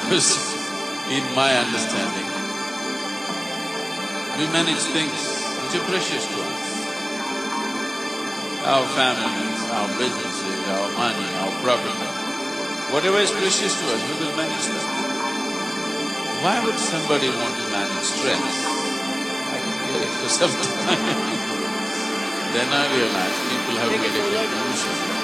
Because in my understanding, we manage things which are precious to us. Our families, our businesses, our money, our property. Whatever is precious to us, we will manage that. Why would somebody want to manage stress? I can hear it for some time. Then I realized people have made a conclusion.